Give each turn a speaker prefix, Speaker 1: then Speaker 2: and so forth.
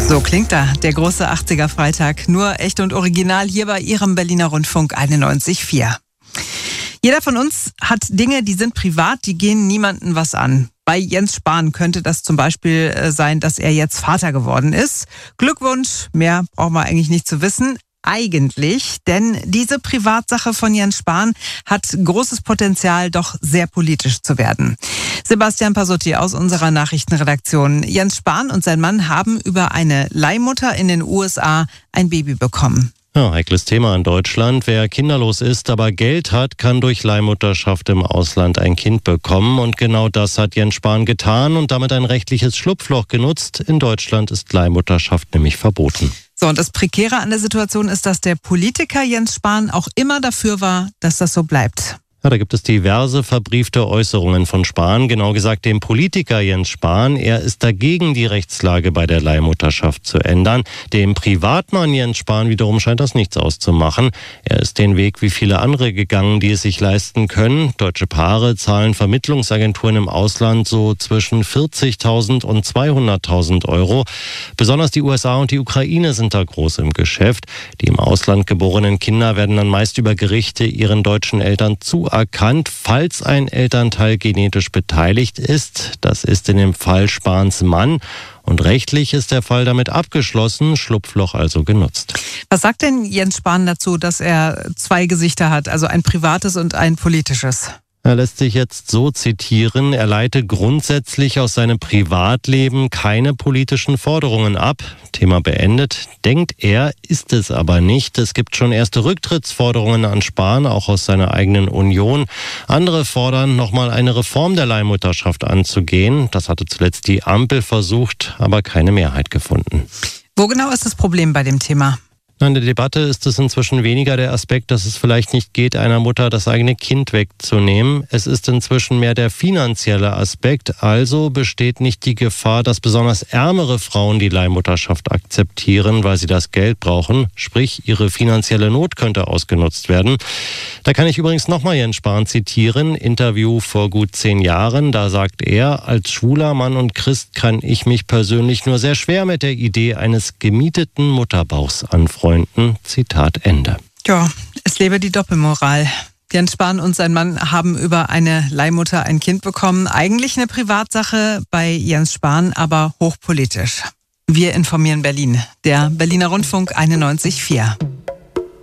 Speaker 1: So klingt da der große 80er-Freitag. Nur echt und original hier bei Ihrem Berliner Rundfunk 91,4. Jeder von uns hat Dinge, die sind privat, die gehen niemandem was an. Bei Jens Spahn könnte das zum Beispiel sein, dass er jetzt Vater geworden ist. Glückwunsch, mehr brauchen wir eigentlich nicht zu wissen. Eigentlich, denn diese Privatsache von Jens Spahn hat großes Potenzial, doch sehr politisch zu werden. Sebastian Pasotti aus unserer Nachrichtenredaktion. Jens Spahn und sein Mann haben über eine Leihmutter in den USA ein Baby bekommen.
Speaker 2: Ja, heikles Thema in Deutschland. Wer kinderlos ist, aber Geld hat, kann durch Leihmutterschaft im Ausland ein Kind bekommen. Und genau das hat Jens Spahn getan und damit ein rechtliches Schlupfloch genutzt. In Deutschland ist Leihmutterschaft nämlich verboten.
Speaker 1: So, und das Prekäre an der Situation ist, dass der Politiker Jens Spahn auch immer dafür war, dass das so bleibt.
Speaker 2: Ja, da gibt es diverse verbriefte Äußerungen von Spahn, genau gesagt dem Politiker Jens Spahn. Er ist dagegen, die Rechtslage bei der Leihmutterschaft zu ändern. Dem Privatmann Jens Spahn wiederum scheint das nichts auszumachen. Er ist den Weg wie viele andere gegangen, die es sich leisten können. Deutsche Paare zahlen Vermittlungsagenturen im Ausland so zwischen 40.000 und 200.000 Euro. Besonders die USA und die Ukraine sind da groß im Geschäft. Die im Ausland geborenen Kinder werden dann meist über Gerichte ihren deutschen Eltern zuerkannt, falls ein Elternteil genetisch beteiligt ist. Das ist in dem Fall Spahns Mann. Und rechtlich ist der Fall damit abgeschlossen, Schlupfloch also genutzt.
Speaker 1: Was sagt denn Jens Spahn dazu, dass er zwei Gesichter hat, also ein privates und ein politisches?
Speaker 2: Er lässt sich jetzt so zitieren, er leite grundsätzlich aus seinem Privatleben keine politischen Forderungen ab. Thema beendet. Denkt er, ist es aber nicht. Es gibt schon erste Rücktrittsforderungen an Spahn, auch aus seiner eigenen Union. Andere fordern, nochmal eine Reform der Leihmutterschaft anzugehen. Das hatte zuletzt die Ampel versucht, aber keine Mehrheit gefunden.
Speaker 1: Wo genau ist das Problem bei dem Thema?
Speaker 2: In der Debatte ist es inzwischen weniger der Aspekt, dass es vielleicht nicht geht, einer Mutter das eigene Kind wegzunehmen. Es ist inzwischen mehr der finanzielle Aspekt. Also besteht nicht die Gefahr, dass besonders ärmere Frauen die Leihmutterschaft akzeptieren, weil sie das Geld brauchen. Sprich, ihre finanzielle Not könnte ausgenutzt werden. Da kann ich übrigens nochmal Jens Spahn zitieren. Interview vor gut 10 Jahren. Da sagt er, als schwuler Mann und Christ kann ich mich persönlich nur sehr schwer mit der Idee eines gemieteten Mutterbauchs anfreunden. Zitat Ende.
Speaker 1: Ja, es lebe die Doppelmoral. Jens Spahn und sein Mann haben über eine Leihmutter ein Kind bekommen. Eigentlich eine Privatsache bei Jens Spahn, aber hochpolitisch. Wir informieren Berlin. Der Berliner Rundfunk 91,4.